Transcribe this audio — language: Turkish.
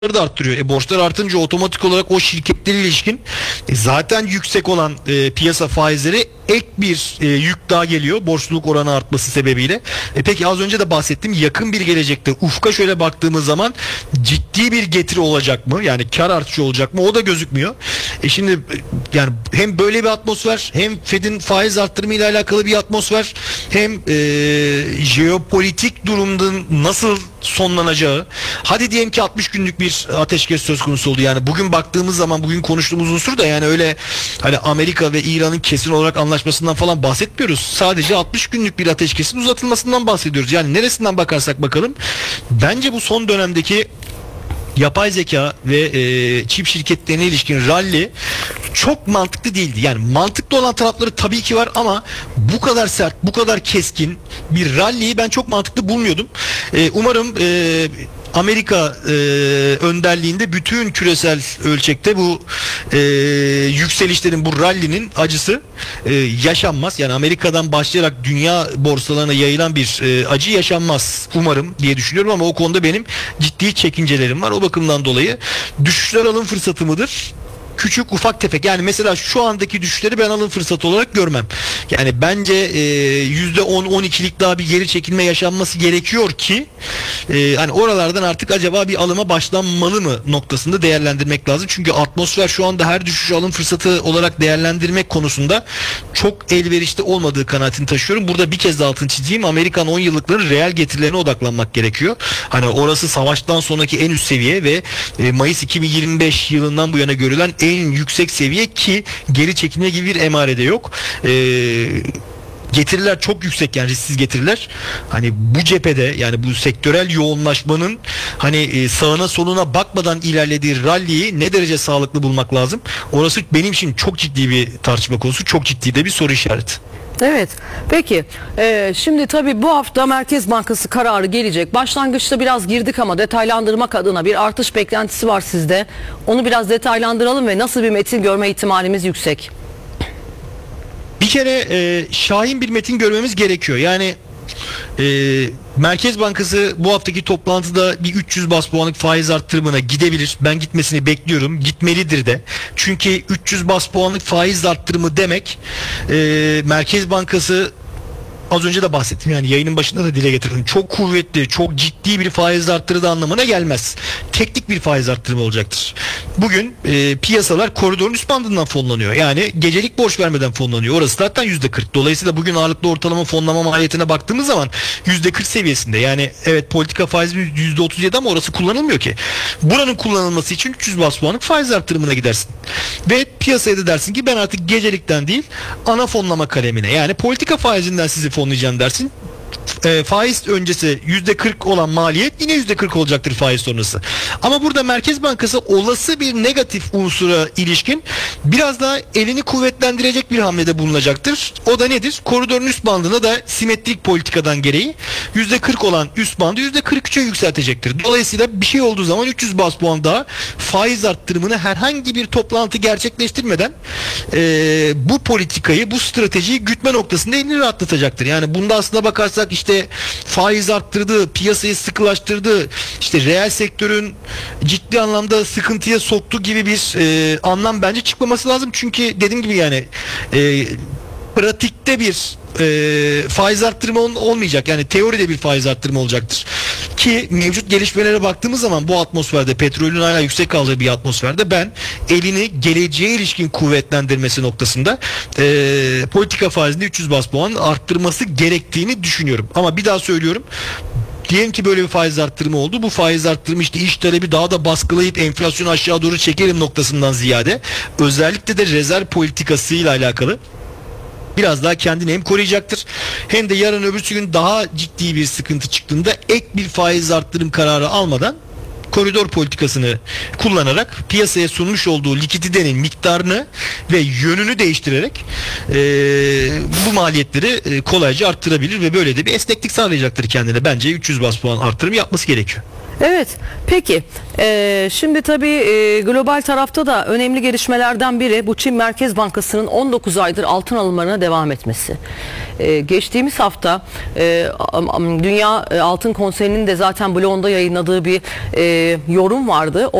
da arttırıyor. Borçlar artınca otomatik olarak o şirketlere ilişkin zaten yüksek olan piyasa faizleri ek bir yük daha geliyor borçluluk oranı artması sebebiyle. Peki az önce de bahsettim, yakın bir gelecekte ufka şöyle baktığımız zaman ciddi bir getiri olacak mı? Yani kar artışı olacak mı? O da gözükmüyor. Şimdi yani hem böyle bir atmosfer, hem Fed'in faiz arttırımı ile alakalı bir atmosfer, hem jeopolitik durumun nasıl sonlanacağı. Hadi diyelim ki 60 günlük bir ateşkes söz konusu oldu. Yani bugün baktığımız zaman, bugün konuştuğumuz unsur da yani öyle hani Amerika ve İran'ın kesin olarak anlaşmasından falan bahsetmiyoruz. Sadece 60 günlük bir ateşkesin uzatılmasından bahsediyoruz. Yani neresinden bakarsak bakalım, bence bu son dönemdeki yapay zeka ve çip şirketlerine ilişkin rally çok mantıklı değildi. Yani mantıklı olan tarafları tabii ki var ama bu kadar sert, bu kadar keskin bir rally'yi ben çok mantıklı bulmuyordum. Umarım Amerika önderliğinde bütün küresel ölçekte bu yükselişlerin, bu rally'nin acısı yaşanmaz. Yani Amerika'dan başlayarak dünya borsalarına yayılan bir acı yaşanmaz umarım diye düşünüyorum ama o konuda benim ciddi çekincelerim var. O bakımdan dolayı düşüşler alım fırsatı mıdır? Küçük, ufak tefek. Yani mesela şu andaki düşüşleri ben alım fırsatı olarak görmem. Yani bence %10-12'lik daha bir geri çekilme yaşanması gerekiyor ki hani oralardan artık acaba bir alıma başlanmalı mı noktasında değerlendirmek lazım. Çünkü atmosfer şu anda her düşüş alım fırsatı olarak değerlendirmek konusunda çok elverişli olmadığı kanaatini taşıyorum. Burada bir kez daha altını çizeyim. Amerikan 10 yıllıkların reel getirilerine odaklanmak gerekiyor. Hani orası savaştan sonraki en üst seviye ve Mayıs 2025 yılından bu yana görülen en yüksek seviye ki geri çekilme gibi bir emarede yok. Getiriler çok yüksek, yani risksiz getiriler. Hani bu cephede, yani bu sektörel yoğunlaşmanın hani sağına soluna bakmadan ilerlediği rally'yi ne derece sağlıklı bulmak lazım? Orası benim için çok ciddi bir tartışma konusu, çok ciddi de bir soru işareti. Evet. Peki. Şimdi tabii bu hafta Merkez Bankası kararı gelecek. Başlangıçta biraz girdik ama detaylandırmak adına bir artış beklentisi var sizde. Onu biraz detaylandıralım ve nasıl bir metin görme ihtimalimiz yüksek? Bir kere şahin bir metin görmemiz gerekiyor. Yani Merkez Bankası bu haftaki toplantıda bir 300 bas puanlık faiz arttırımına gidebilir. Ben gitmesini bekliyorum. Gitmelidir de. Çünkü 300 bas puanlık faiz arttırımı demek Merkez Bankası, az önce de bahsettim, yani yayının başında da dile getirdim, çok kuvvetli, çok ciddi bir faiz arttırdığı anlamına gelmez. Teknik bir faiz arttırımı olacaktır. Bugün piyasalar koridorun üst bandından fonlanıyor. Yani gecelik borç vermeden fonlanıyor. Orası zaten %40. Dolayısıyla bugün ağırlıklı ortalama fonlama maliyetine baktığımız zaman %40 seviyesinde. Yani evet, politika faizi %37 ama orası kullanılmıyor ki. Buranın kullanılması için 300 bas puanlık faiz arttırımına gidersin. Ve piyasaya da dersin ki ben artık gecelikten değil, ana fonlama kalemine, yani politika faizinden sizi fonlayacağım dersin. Faiz öncesi %40 olan maliyet yine %40 olacaktır faiz sonrası. Ama burada Merkez Bankası olası bir negatif unsura ilişkin biraz daha elini kuvvetlendirecek bir hamlede bulunacaktır. O da nedir? Koridorun üst bandına da simetrik politikadan gereği %40 olan üst bandı %43'e yükseltecektir. Dolayısıyla bir şey olduğu zaman 300 bas puan daha faiz arttırımını herhangi bir toplantı gerçekleştirmeden bu politikayı, bu stratejiyi gütme noktasında elini rahatlatacaktır. Yani bunda aslında bakarsak işte faiz arttırdı, piyasayı sıkılaştırdı, işte reel sektörün ciddi anlamda sıkıntıya soktu gibi bir anlam bence çıkmaması lazım. Çünkü dediğim gibi yani pratikte bir faiz arttırma olmayacak. Yani teoride bir faiz arttırma olacaktır. Ki mevcut gelişmelere baktığımız zaman bu atmosferde, petrolün hala yüksek kaldığı bir atmosferde ben elini geleceğe ilişkin kuvvetlendirmesi noktasında politika faizinde 300 bas puan arttırması gerektiğini düşünüyorum. Ama bir daha söylüyorum. Diyelim ki böyle bir faiz arttırımı oldu. Bu faiz arttırımı işte iş talebi daha da baskılayıp enflasyonu aşağı doğru çekerim noktasından ziyade özellikle de rezerv politikasıyla alakalı biraz daha kendini hem koruyacaktır hem de yarın öbürsü gün daha ciddi bir sıkıntı çıktığında ek bir faiz arttırım kararı almadan koridor politikasını kullanarak piyasaya sunmuş olduğu likiditenin miktarını ve yönünü değiştirerek bu maliyetleri kolayca arttırabilir ve böyle de bir esneklik sağlayacaktır kendine. Bence 300 bas puan arttırım yapması gerekiyor. Evet, peki. Şimdi tabii global tarafta da önemli gelişmelerden biri bu Çin Merkez Bankası'nın 19 aydır altın alımlarına devam etmesi. Geçtiğimiz hafta Dünya Altın Konseyi'nin de zaten blogunda yayınladığı bir yorum vardı.